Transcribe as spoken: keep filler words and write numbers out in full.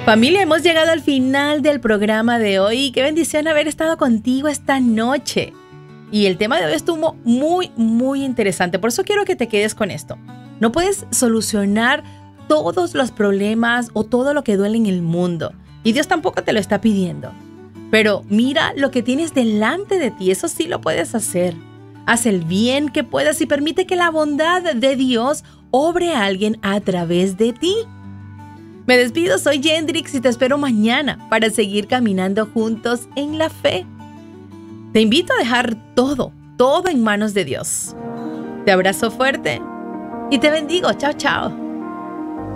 Familia, hemos llegado al final del programa de hoy. Qué bendición haber estado contigo esta noche. Y el tema de hoy estuvo muy, muy interesante. Por eso quiero que te quedes con esto. No puedes solucionar todos los problemas o todo lo que duele en el mundo. Y Dios tampoco te lo está pidiendo. Pero mira lo que tienes delante de ti. Eso sí lo puedes hacer. Haz el bien que puedas y permite que la bondad de Dios obre a alguien a través de ti. Me despido, soy Yendrix y te espero mañana para seguir caminando juntos en la fe. Te invito a dejar todo, todo en manos de Dios. Te abrazo fuerte y te bendigo. Chao, chao.